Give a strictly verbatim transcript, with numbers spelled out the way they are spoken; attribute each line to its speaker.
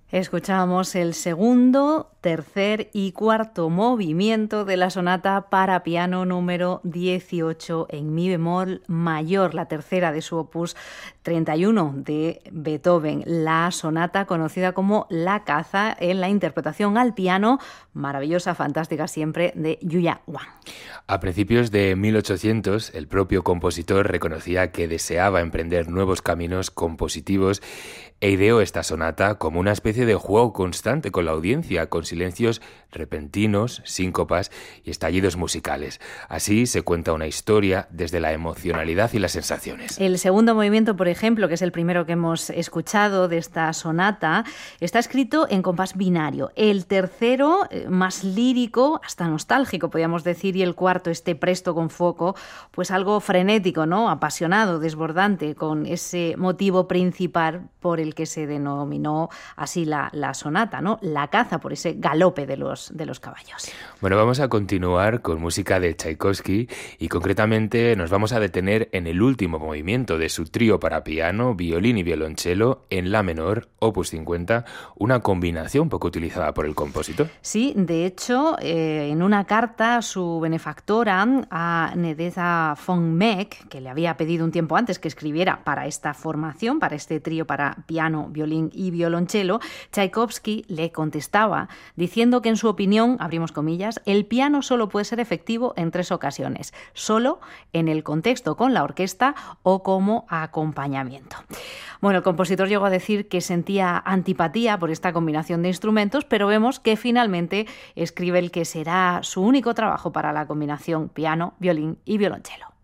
Speaker 1: Escuchamos el segundo, tercer y cuarto movimiento de la sonata para piano número dieciocho en mi bemol mayor, la tercera de su opus treinta y uno de Beethoven, la sonata conocida como La caza, en la interpretación al piano maravillosa, fantástica siempre, de Yuya Wang.
Speaker 2: A principios de mil ochocientos, el propio compositor reconocía que deseaba emprender nuevos caminos compositivos e ideó esta sonata como una especie de juego constante con la audiencia, con silencios repentinos, síncopas y estallidos musicales. Así se cuenta una historia desde la emocionalidad y las sensaciones.
Speaker 1: El segundo movimiento, por ejemplo, que es el primero que hemos escuchado de esta sonata, está escrito en compás binario. El tercero, más lírico, hasta nostálgico, podríamos decir, y el cuarto, este presto con foco, pues algo frenético, ¿no? Apasionado, desbordante, con ese motivo principal por el que se denominó así la, la sonata, ¿no? La caza, por ese galope de los, de los caballos.
Speaker 2: Bueno, vamos a continuar con música de Tchaikovsky y concretamente nos vamos a detener en el último movimiento de su trío para piano, violín y violonchelo en la menor, opus cincuenta, una combinación poco utilizada por el compositor.
Speaker 1: Sí, de hecho, eh, en una carta a su benefactora, a Nedeza von Meck, que le había pedido un tiempo antes que escribiera para esta formación, para este trío para piano, violín y violonchelo, Tchaikovsky le contestaba diciendo que en su opinión, abrimos comillas, el piano solo puede ser efectivo en tres ocasiones, solo en el contexto con la orquesta o como acompañamiento. Bueno, el compositor llegó a decir que sentía antipatía por esta combinación de instrumentos, pero vemos que finalmente escribe el que será su único trabajo para la combinación piano, violín y violonchelo.